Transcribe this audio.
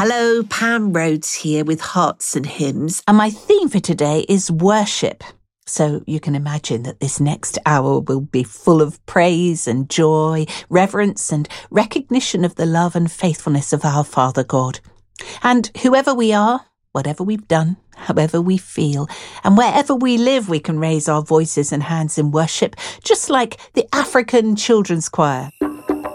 Hello, Pam Rhodes here with Hearts and Hymns. And my theme for today is worship. So you can imagine that this next hour will be full of praise and joy, reverence and recognition of the love and faithfulness of our Father God. And whoever we are, whatever we've done, however we feel, and wherever we live, we can raise our voices and hands in worship, just like the African Children's Choir.